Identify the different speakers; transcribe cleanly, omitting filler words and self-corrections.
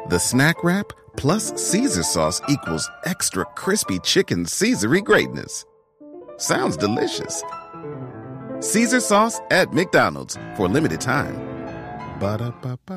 Speaker 1: The snack wrap plus Caesar sauce equals extra crispy chicken Caesar-y greatness. Sounds delicious. Caesar sauce at McDonald's for a limited time. Ba-da-ba-ba.